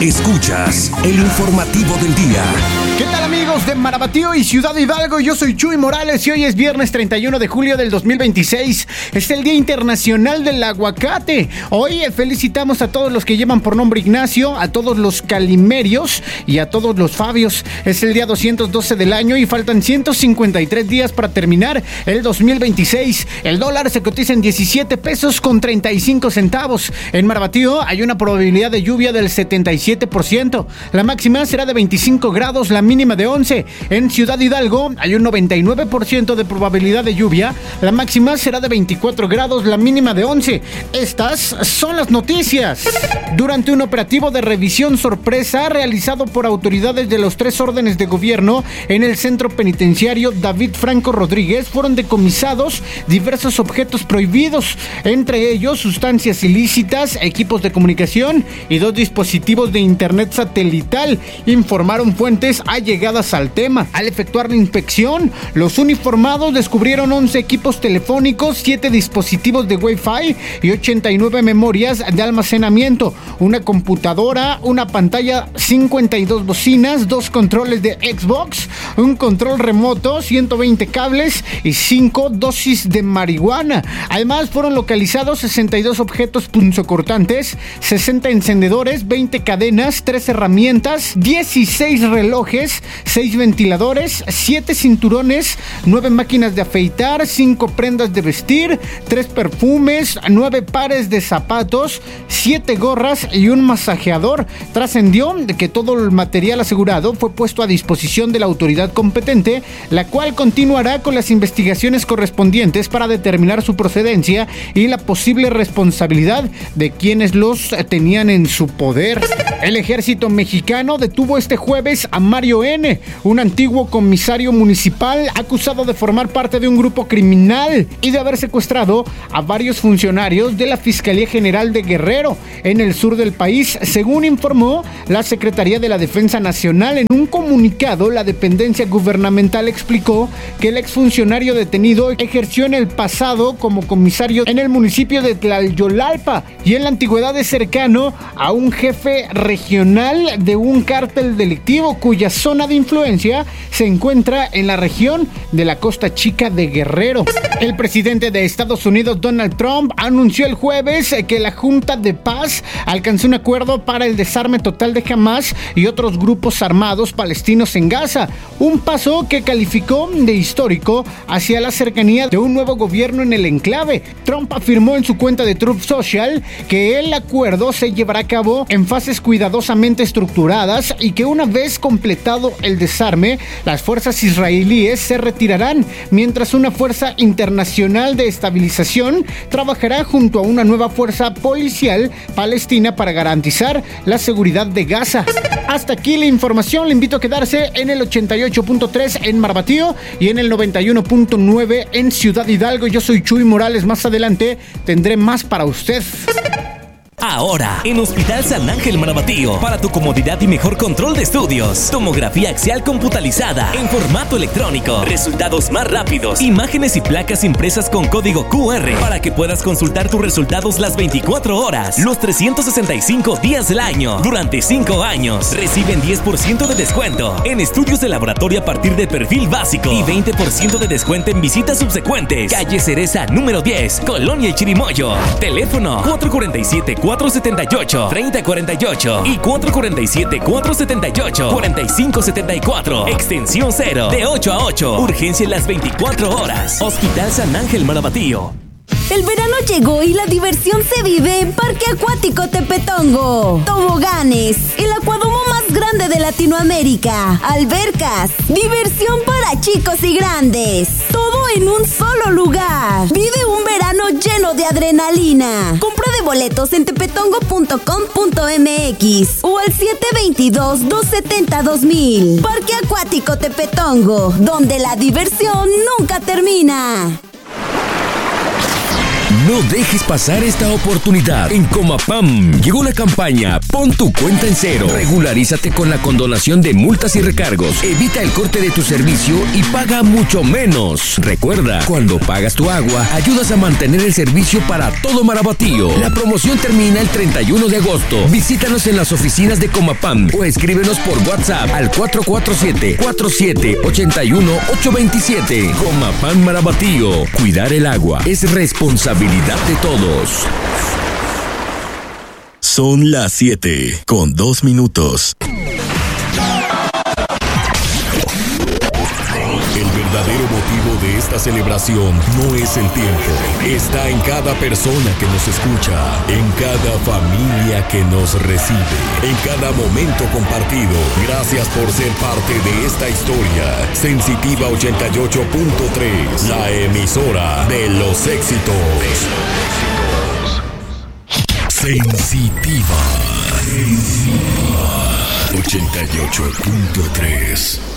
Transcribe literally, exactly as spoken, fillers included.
Escuchas el informativo del día. ¿Qué tal, amigos de Marabatío y Ciudad Hidalgo? Yo soy Chuy Morales y hoy es viernes treinta y uno de julio del dos mil veintiséis. Es el Día Internacional del Aguacate. Hoy felicitamos a todos los que llevan por nombre Ignacio, a todos los Calimerios y a todos los Fabios. Es el día doscientos doce del año y faltan ciento cincuenta y tres días para terminar el dos mil veintiséis. El dólar se cotiza en diecisiete pesos con treinta y cinco centavos. En Marabatío hay una probabilidad de lluvia del setenta y siete por ciento. La máxima será de veinticinco grados, la mínima de once. En Ciudad Hidalgo hay un noventa y nueve por ciento de probabilidad de lluvia. La máxima será de veinticuatro grados, la mínima de once. Estas son las noticias. Durante un operativo de revisión sorpresa realizado por autoridades de los tres órdenes de gobierno en el centro penitenciario David Franco Rodríguez, fueron decomisados diversos objetos prohibidos, entre ellos sustancias ilícitas, equipos de comunicación y dos dispositivos de internet satelital, informaron fuentes allegadas al tema. Al efectuar la inspección, los uniformados descubrieron once equipos telefónicos, siete dispositivos de Wi-Fi y ochenta y nueve memorias de almacenamiento, una computadora, una pantalla, cincuenta y dos bocinas, dos controles de Xbox, un control remoto, ciento veinte cables y cinco dosis de marihuana. Además, fueron localizados sesenta y dos objetos punzocortantes, sesenta encendedores, veinte cadenas, tres herramientas, dieciséis relojes, seis ventiladores, siete cinturones, nueve máquinas de afeitar, cinco prendas de vestir, tres perfumes, nueve pares de zapatos, siete gorras y un masajeador. Trascendió de que todo el material asegurado fue puesto a disposición de la autoridad competente, la cual continuará con las investigaciones correspondientes para determinar su procedencia y la posible responsabilidad de quienes los tenían en su poder. El ejército mexicano detuvo este jueves a Mario N., un antiguo comisario municipal acusado de formar parte de un grupo criminal y de haber secuestrado a varios funcionarios de la Fiscalía General de Guerrero, en el sur del país, según informó la Secretaría de la Defensa Nacional. En un comunicado, la dependencia gubernamental explicó que el exfuncionario detenido ejerció en el pasado como comisario en el municipio de Tlayolalpa y en la antigüedad es cercano a un jefe regional de un cártel delictivo cuya zona de influencia se encuentra en la región de la Costa Chica de Guerrero. El presidente de Estados Unidos, Donald Trump, anunció el jueves que la Junta de Paz alcanzó un acuerdo para el desarme total de Hamás y otros grupos armados palestinos en Gaza, un paso que calificó de histórico hacia la cercanía de un nuevo gobierno en el enclave. Trump afirmó en su cuenta de Truth Social que el acuerdo se llevará a cabo en fases cuidadosamente estructuradas y que una vez completado el desarme, las fuerzas israelíes se retirarán, mientras una fuerza internacional de estabilización trabajará junto a una nueva fuerza policial palestina para garantizar la seguridad de Gaza. Hasta aquí la información. Le invito a quedarse en el ochenta y ocho punto tres en Marabatío y en el noventa y uno punto nueve en Ciudad Hidalgo. Yo soy Chuy Morales. Más adelante tendré más para usted. Ahora, en Hospital San Ángel Marabatío, para tu comodidad y mejor control de estudios, tomografía axial computalizada en formato electrónico, resultados más rápidos, imágenes y placas impresas con código Q R para que puedas consultar tus resultados las veinticuatro horas, los trescientos sesenta y cinco días del año, durante cinco años. Reciben diez por ciento de descuento en estudios de laboratorio a partir de perfil básico y veinte por ciento de descuento en visitas subsecuentes. Calle Cereza número diez, Colonia El Chirimoyo. Teléfono cuatro cuatro siete, cuatro siete ocho, tres cero cuatro ocho y cuatro cuatro siete, cuatro siete ocho, cuatro cinco siete cuatro. Extensión cero, de ocho a ocho. Urgencia en las veinticuatro horas. Hospital San Ángel Marabatío. El verano llegó y la diversión se vive en Parque Acuático Tepetongo. Toboganes, el acuadomo más grande de Latinoamérica. Albercas, diversión para chicos y grandes. Todo en un solo lugar. Vive un verano lleno de adrenalina. Compra de boletos en tepetongo punto com punto m x o al siete dos dos, dos siete cero, dos mil. Parque Acuático Tepetongo, donde la diversión nunca termina. No dejes pasar esta oportunidad. En Comapam llegó la campaña Pon tu cuenta en cero. Regularízate con la condonación de multas y recargos. Evita el corte de tu servicio y paga mucho menos. Recuerda, cuando pagas tu agua, ayudas a mantener el servicio para todo Marabatío. La promoción termina el treinta y uno de agosto. Visítanos en las oficinas de Comapam o escríbenos por WhatsApp al cuatro cuatro siete, cuatro siete ocho uno, ocho dos siete. Comapam Marabatío. Cuidar el agua es responsabilidad de todos. Son las siete con dos minutos. El verdadero motivo de esta celebración no es el tiempo. Está en cada persona que nos escucha, en cada familia que nos recibe, en cada momento compartido. Gracias por ser parte de esta historia. Sensitiva ochenta y ocho punto tres, la emisora de los éxitos. Sensitiva. Sensitiva ochenta y ocho punto tres.